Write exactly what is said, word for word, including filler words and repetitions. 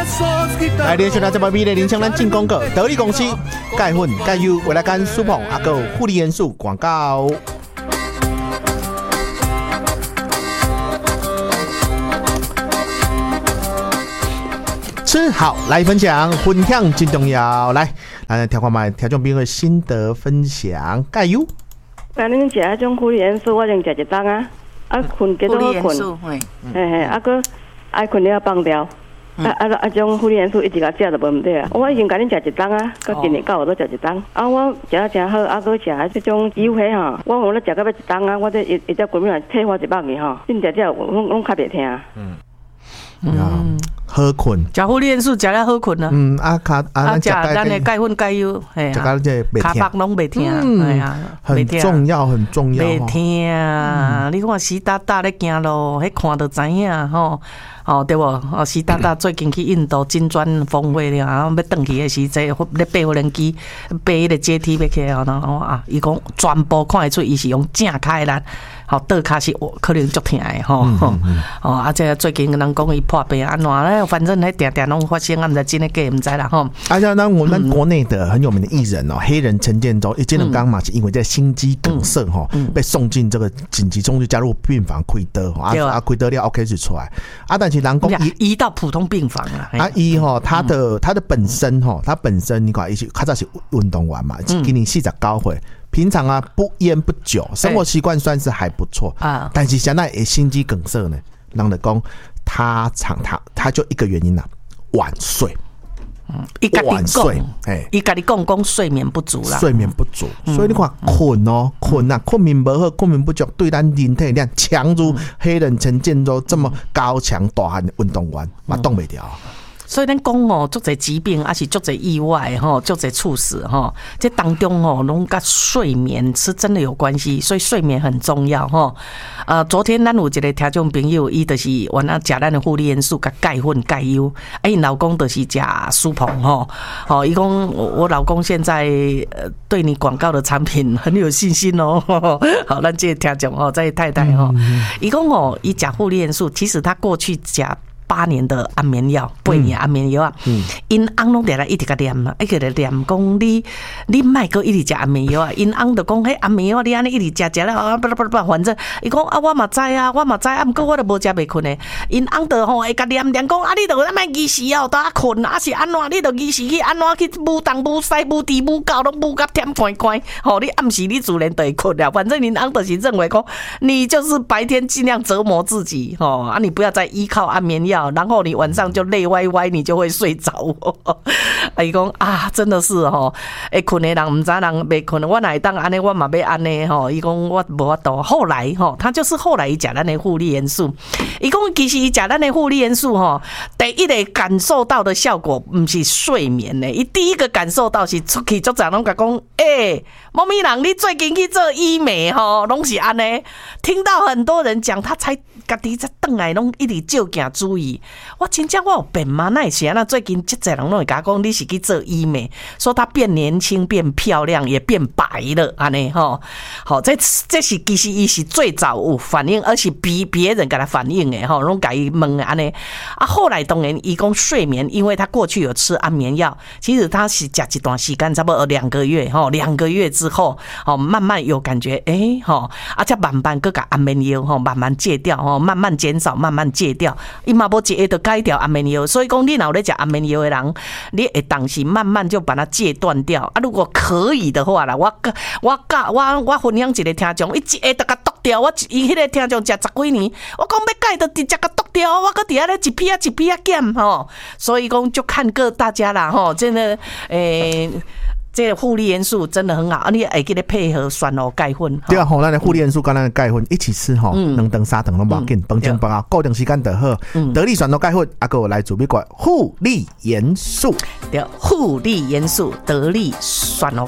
来连续来这么美的林香兰进广告，得力公司钙粉钙优为来干舒捧阿个护理元素广告。吃好来分享，分享真重要。来，来听看卖听众朋友的心得分享，加油！ 那恁食迄种护理元素，我已经食一档啊，啊困继续好困，嘿嘿，啊个爱困了放掉，啊啊啊种护理元素一直甲食就无问题啊。我已经甲恁食一档啊，到今年到我都食一档，啊我食啊真好，啊个食迄种油迄吼，我有咧食到要一档啊，我这一一只规面退化一百个吼，恁食这拢拢较袂听。嗯。 嗯，好困， 食护理元素食了好困啊。 嗯，啊卡啊， 食咱的钙粉钙优，嘿啊，卡巴拢袂听，哎呀， 很重要，很重要， 袂听。你看湿哒哒咧行路，迄看就知影吼。哦，对无？哦，习大大最近去印度金砖峰会了，然后要转去的时阵，咧爬无人机，爬迄个阶梯要起来，然后啊，伊讲全部看得出伊是用正开力，吼倒骹是可能足疼的吼。哦，啊，这最近人讲伊破病安怎咧？反正迄定定拢发生，啊，毋知真的假，毋知啦吼。 而且那我们国内的很有名的艺人哦，黑人陈建州，这两刚嘛是因为在心肌梗塞吼，被送进这个紧急中就加入病房开刀，啊啊开刀了 OK 就出来，啊但是。人讲移到普通病房了。 啊，伊吼，他的他的本身吼，他本身你看，伊是较早是运动员嘛，今年四十九岁，平常啊不烟不酒，生活习惯算是还不错啊。但是现在心肌梗塞呢，人就讲他常他他就一个原因啦，晚睡。 嗯，伊家己讲，哎，伊家己讲讲睡眠不足啦， 睡眠不足，所以你看困哦，困啊，困眠不好，困眠不足，对咱人体量强如黑人陈建州这么高强大汉的运动员，嘛动不掉。 所以咱讲哦，足侪疾病，还是足侪意外吼，足侪猝死吼，这当中哦，拢跟睡眠是真的有关系，所以睡眠很重要吼。呃，昨天咱有一个听众朋友，伊就是原来食咱的护理元素甲钙粉钙优，啊，伊老公就是食舒鹏吼，吼，伊讲我老公现在呃对你广告的产品很有信心哦。好，咱这个听众哦，这太太吼，伊讲哦，伊食护理元素，其实他过去食。八年的安眠药，八年安眠药啊，因翁拢伫来一直甲念啊，一直来念讲你你莫阁一直食安眠药啊，因翁就讲迄安眠药你安尼一直食食了啊，不不不，反正伊讲啊，我嘛知啊，我嘛知啊，毋过我都无食袂困诶。因翁就吼会甲念念讲啊，你着莫依时哦，倒困啊是安怎？你着依时去安怎去舞东舞西舞猪舞狗拢舞甲忝快快，吼你暗时你自然就会困了。反正因翁就是认为讲，你就是白天尽量折磨自己，吼啊，你不要再依靠安眠药。然后你晚上就累歪歪，你就会睡着。伊讲啊，真的是吼，会困的人唔知人袂困，我哪会当安尼，我嘛要安尼吼。伊讲我无法度。后来吼，他就是后来伊食咱的护理元素。伊讲其实伊食咱的护理元素吼，第一个感受到的效果唔是睡眠呢，伊第一个感受到是出去足常拢甲讲，诶、欸，猫咪人你最近去做医美吼，拢是安尼。听到很多人讲，他才家己才转来拢一直照镜注意。我真正我有变吗？那是那最近这侪人拢会甲讲，你是去做医美，说他变年轻、变漂亮，也变白了，安尼吼。好，这这是其实伊是最早有反应，而且比别人给他反应的吼，拢甲伊问安尼。啊，后来当然伊讲睡眠，因为他过去有吃安眠药，其实他是食一段时间，差不多两个月吼，两个月之后，哦，慢慢有感觉，哎、欸、吼，啊，再慢慢个甲安眠药吼，慢慢戒掉吼，慢慢减少，慢慢戒掉，伊嘛无一下就改掉安眠药，所以讲你若有咧食安眠药的人，你会当时慢慢就把它戒断掉啊。如果可以的话啦，我我教我我分享一个听众，伊一下就甲剁掉，我伊迄个听众食十几年，我讲要改就直接甲剁掉，我搁伫遐咧一批啊一批啊减吼，所以讲就看各大家啦吼，真的诶。欸这个护理元素真的很好，你会记得配合酸哦钙粉。 对啊，吼，咱的护理元素跟咱的钙粉一起吃吼，两顿三顿拢无要紧，饭前饭后固定时间就好。得力酸哦钙粉，啊个来自美国护理元素， 对，护理元素得力酸哦。